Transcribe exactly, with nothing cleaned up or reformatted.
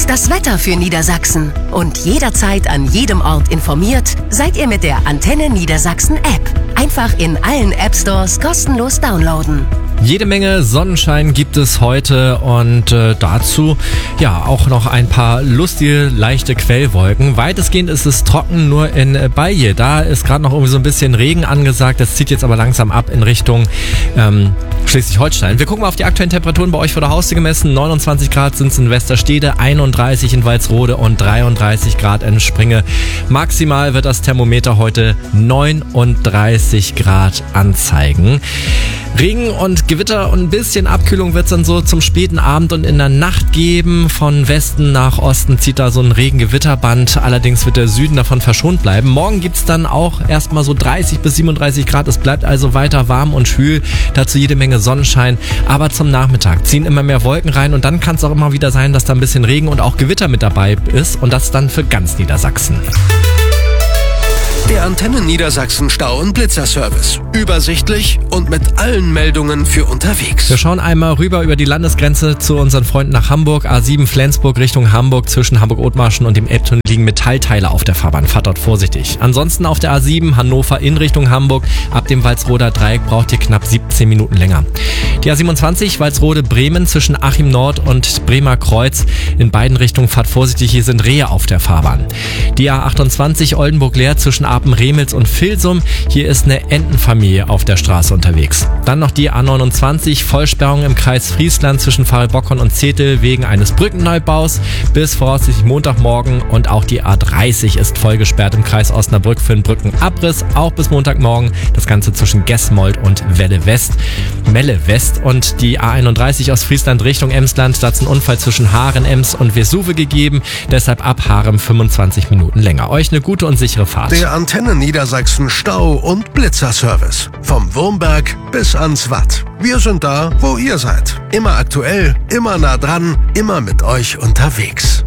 Das Wetter für Niedersachsen. Und jederzeit an jedem Ort informiert seid ihr mit der Antenne Niedersachsen App. Einfach in allen App Stores kostenlos downloaden. Jede Menge Sonnenschein gibt es heute und äh, dazu ja auch noch ein paar lustige, leichte Quellwolken. Weitestgehend ist es trocken, nur in äh, Baye. Da ist gerade noch irgendwie so ein bisschen Regen angesagt. Das zieht jetzt aber langsam ab in Richtung ähm, Schleswig-Holstein. Wir gucken mal auf die aktuellen Temperaturen bei euch vor der Haustür gemessen. neunundzwanzig Grad sind es in Westerstede, einunddreißig in Walsrode und dreiunddreißig Grad in Springe. Maximal wird das Thermometer heute neununddreißig Grad anzeigen. Regen und Gewitter und ein bisschen Abkühlung wird es dann so zum späten Abend und in der Nacht geben. Von Westen nach Osten zieht da so ein Regen-Gewitterband. Allerdings wird der Süden davon verschont bleiben. Morgen gibt es dann auch erstmal so dreißig bis siebenunddreißig Grad. Es bleibt also weiter warm und schwül. Dazu jede Menge Sonnenschein. Aber zum Nachmittag ziehen immer mehr Wolken rein und dann kann es auch immer wieder sein, dass da ein bisschen Regen und auch Gewitter mit dabei ist. Und das dann für ganz Niedersachsen. Der Antenne Niedersachsen Stau- und Blitzerservice. Übersichtlich und mit allen Meldungen für unterwegs. Wir schauen einmal rüber über die Landesgrenze zu unseren Freunden nach Hamburg. A sieben Flensburg Richtung Hamburg. Zwischen Hamburg-Othmarschen und dem Elbtunnel liegen Metallteile auf der Fahrbahn. Fahrt dort vorsichtig. Ansonsten auf der A sieben Hannover in Richtung Hamburg. Ab dem Walsroder Dreieck braucht ihr knapp siebzehn Minuten länger. Die A siebenundzwanzig Walsrode-Bremen zwischen Achim Nord und Bremer Kreuz. In beiden Richtungen fahrt vorsichtig. Hier sind Rehe auf der Fahrbahn. Die A achtundzwanzig Oldenburg-Leer zwischen Apen-Remels und Vilsum. Hier ist eine Entenfamilie auf der Straße unterwegs. Dann noch die A neunundzwanzig, Vollsperrung im Kreis Friesland zwischen Pfahlbockon und Zetel wegen eines Brückenneubaus bis voraussichtlich Montagmorgen. Und auch die A dreißig ist vollgesperrt im Kreis Osnabrück für einen Brückenabriss, auch bis Montagmorgen. Das Ganze zwischen Gesmold und Welle West. Melle West. Und die A einunddreißig aus Friesland Richtung Emsland. Da hat es einen Unfall zwischen Haaren, Ems und Vesuve gegeben. Deshalb ab Haaren fünfundzwanzig Minuten länger. Euch eine gute und sichere Fahrt. Der Antenne Niedersachsen Stau- und Blitzerservice. Vom Wurmberg bis ans Watt. Wir sind da, wo ihr seid. Immer aktuell, immer nah dran, immer mit euch unterwegs.